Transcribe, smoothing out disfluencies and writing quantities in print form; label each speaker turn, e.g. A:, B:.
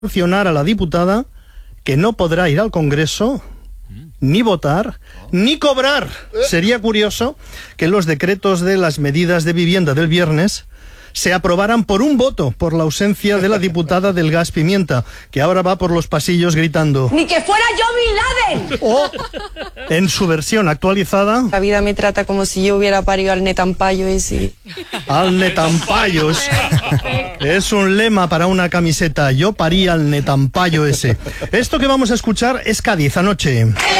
A: sancionar a la diputada que no podrá ir al Congreso, ni votar, ni cobrar. Sería curioso que los decretos de las medidas de vivienda del viernes se aprobaran por un voto, por la ausencia de la diputada del gas pimienta, que ahora va por los pasillos gritando
B: ¡ni que fuera yo Bin Laden!
A: O, en su versión actualizada,
C: La vida me trata como si yo hubiera parido al netampayo ese.
A: al netampayo. Es un lema para una camiseta. Yo parí al netampayo ese. Esto que vamos a escuchar es Cádiz anoche.